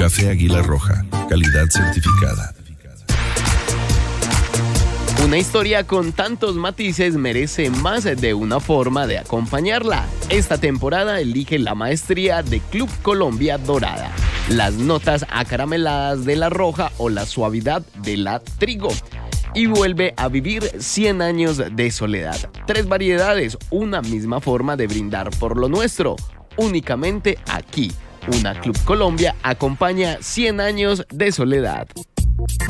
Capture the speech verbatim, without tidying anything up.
Café Águila Roja, calidad certificada. Una historia con tantos matices merece más de una forma de acompañarla. Esta temporada elige la maestría de Club Colombia Dorada, las notas acarameladas de la roja o la suavidad de la trigo. Y vuelve a vivir cien años de soledad. Tres variedades, una misma forma de brindar por lo nuestro. Únicamente aquí, una Club Colombia acompaña cien años de soledad.